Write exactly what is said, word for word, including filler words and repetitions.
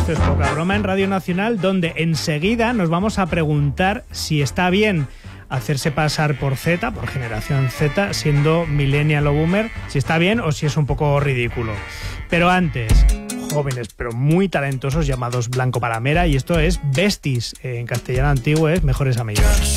Esto es Poca Broma en Radio Nacional, donde enseguida nos vamos a preguntar si está bien hacerse pasar por Z, por generación Z, siendo millennial o boomer, si está bien o si es un poco ridículo. Pero antes, jóvenes pero muy talentosos llamados Blanco Palamera, y esto es Besties, en castellano antiguo es Mejores Amigos.